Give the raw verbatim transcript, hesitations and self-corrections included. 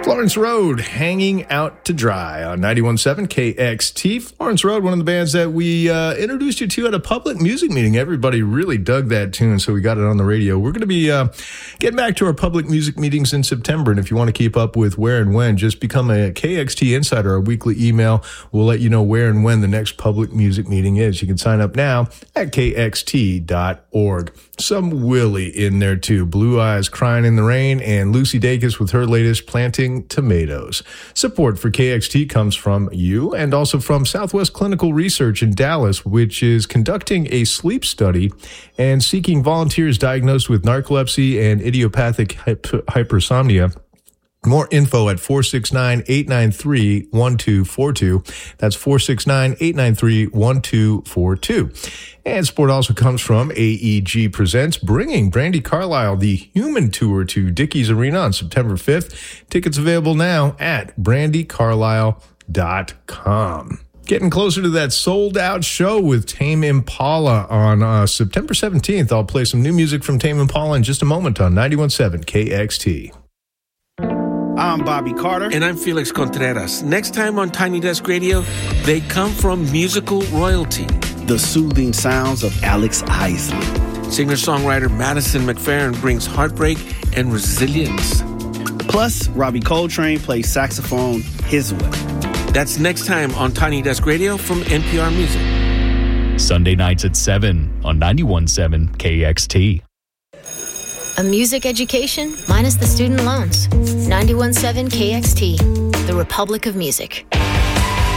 Florence Road, Hanging Out to Dry on ninety-one point seven K X T. Florence Road, one of the bands that we uh, introduced you to at a public music meeting. Everybody really dug that tune, so we got it on the radio. We're going to be uh, getting back to our public music meetings in September, and if you want to keep up with where and when, just become a K X T Insider. Our weekly email will let you know where and when the next public music meeting is. You can sign up now at K X T dot org. Some Willie in there, too. Blue Eyes Crying in the Rain, and Lucy Dacus with her latest Planting Tomatoes. Support for K X T comes from you and also from Southwest Clinical Research in Dallas, which is conducting a sleep study and seeking volunteers diagnosed with narcolepsy and idiopathic hyp- hypersomnia. More info at four six nine, eight nine three, one two four two. That's four six nine, eight nine three, one two four two. And support also comes from A E G Presents, bringing Brandi Carlile the Human Tour to Dickies Arena on September fifth. Tickets available now at brandy carlile dot com. Getting closer to that sold-out show with Tame Impala on uh, September seventeenth. I'll play some new music from Tame Impala in just a moment on ninety-one point seven K X T. I'm Bobby Carter. And I'm Felix Contreras. Next time on Tiny Desk Radio, they come from musical royalty. The soothing sounds of Alex Isley. Singer-songwriter Madison McFerrin brings heartbreak and resilience. Plus, Robbie Coltrane plays saxophone his way. That's next time on Tiny Desk Radio from N P R Music. Sunday nights at seven on ninety-one point seven K X T. A music education minus the student loans. ninety-one point seven K X T, the Republic of Music.